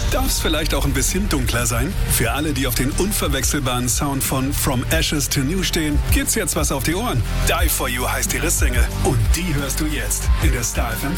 Darf's vielleicht auch ein bisschen dunkler sein? Für alle, die auf den unverwechselbaren Sound von From Ashes to New stehen, gibt's jetzt was auf die Ohren. Die For You heißt ihre Single und die hörst du jetzt in der Star FM